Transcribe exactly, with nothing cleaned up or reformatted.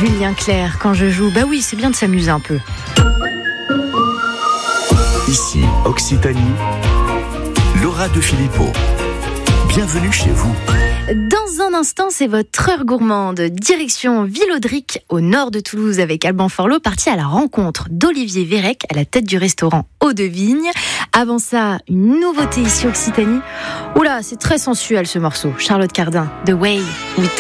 Julien Clerc, quand je joue, bah oui, c'est bien de s'amuser un peu. Ici, Occitanie, Laura de Filippo. Bienvenue chez vous. Dans un instant, c'est votre heure gourmande. Direction Villaudric, au nord de Toulouse, avec Alban Forlot, parti à la rencontre d'Olivier Vérec, à la tête du restaurant Eau de Vigne. Avant ça, une nouveauté ici Occitanie. Oula, c'est très sensuel ce morceau. Charlotte Cardin, The Way We